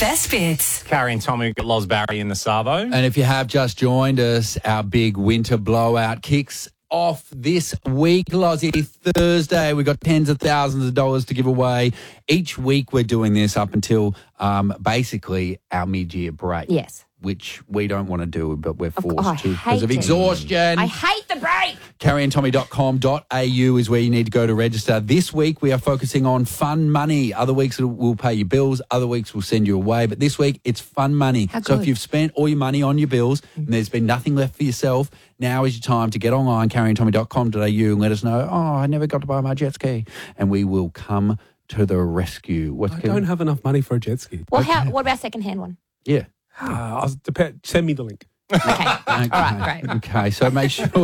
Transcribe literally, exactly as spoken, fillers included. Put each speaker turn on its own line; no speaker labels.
best bits.
Carrie and Tommy got Loz Barry in the Savo.
And if you have just joined us, our big winter blowout kicks off this week, Lozzie. Thursday, we've got tens of thousands of dollars to give away. Each week we're doing this up until um, basically our mid-year break.
Yes.
Which we don't want to do, but we're forced
oh, I
to because
hate
of
it.
exhaustion.
I hate the break.
carrie and tommy dot com dot a u is where you need to go to register. This week we are focusing on fun money. Other weeks we'll pay your bills. Other weeks we'll send you away. But this week it's fun money.
How
so
good.
if you've spent all your money on your bills and there's been nothing left for yourself, now is your time to get online, carrie and tommy dot com dot a u, and let us know, oh, I never got to buy my jet ski. And we will come to the rescue. What's
I
Kevin?
don't have enough money for a jet ski.
Well, how, what about second-hand one?
Yeah.
Uh, I'll dep- send me the link.
Okay. All right, great.
Okay, so make sure